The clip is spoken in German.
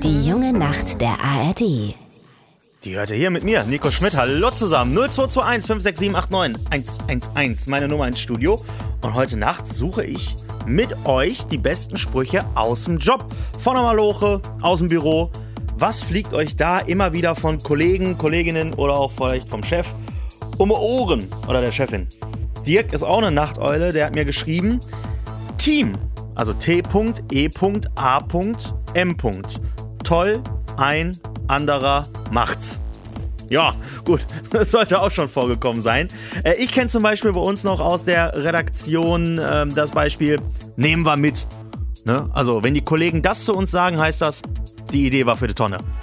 Die junge Nacht der ARD. Die hört ihr hier mit mir, Nico Schmidt. Hallo zusammen. 0221 56789 111, meine Nummer ins Studio. Und heute Nacht suche ich mit euch die besten Sprüche aus dem Job. Von der Maloche, aus dem Büro. Was fliegt euch da immer wieder von Kollegen, Kolleginnen oder auch vielleicht vom Chef um die Ohren oder der Chefin? Dirk ist auch eine Nachteule, der hat mir geschrieben, Team, also T.E.A.M. Toll, ein anderer macht's. Ja, gut, das sollte auch schon vorgekommen sein. Ich kenne zum Beispiel bei uns noch aus der Redaktion das Beispiel, nehmen wir mit. Ne? Also, wenn die Kollegen das zu uns sagen, heißt das, die Idee war für die Tonne.